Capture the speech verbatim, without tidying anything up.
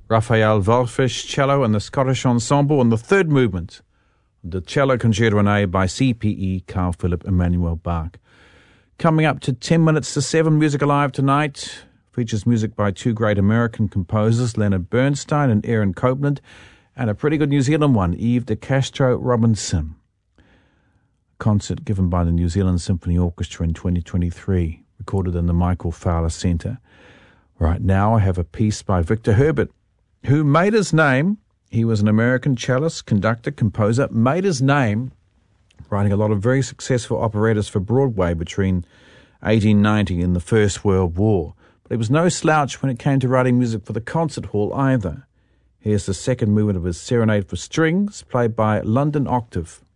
Raphael Wildfish, cello and the Scottish Ensemble, and the third movement, the Cello Concerto in A by C P E Carl Philipp Emanuel Bach. Coming up to ten minutes to seven, Music Alive tonight features music by two great American composers, Leonard Bernstein and Aaron Copland, and a pretty good New Zealand one, Eve de Castro Robinson. A concert given by the New Zealand Symphony Orchestra in twenty twenty-three, recorded in the Michael Fowler Centre. Right now I have a piece by Victor Herbert, who made his name. He was an American cellist, conductor, composer, made his name writing a lot of very successful operettas for Broadway between eighteen ninety and the First World War. But he was no slouch when it came to writing music for the concert hall either. Here's the second movement of his Serenade for Strings, played by London Octave.